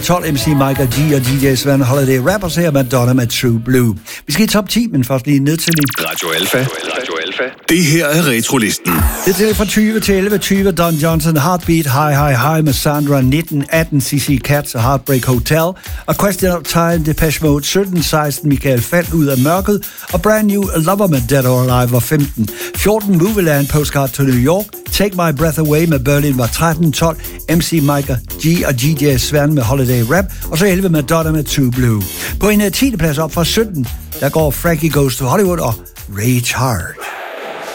12 MC Mike G og DJ Svend Holiday Rappers her, Madonna med True Blue. Vi skal i top 10, men først lige ned til Radio Alpha. Det her er Retrolisten. Det er fra 20 til 11. 20 Don Johnson, Heartbeat, High med Sandra. 19, 18 CC Cats og Heartbreak Hotel. Og Question of Time, Depeche Mode. 17, 16 Michael Faldt, Ud af mørket. Og Brand New Lover med Dead or Alive var 15. 14 Movieland, Postcard to New York. Take My Breath Away med Berlin var 13. 12 MC Mike G og DJ Svend med Holiday Rap. Og så 11 Madonna med True Blue. På en 10. plads op fra 17, der går Frankie Goes to Hollywood og Rage Hard.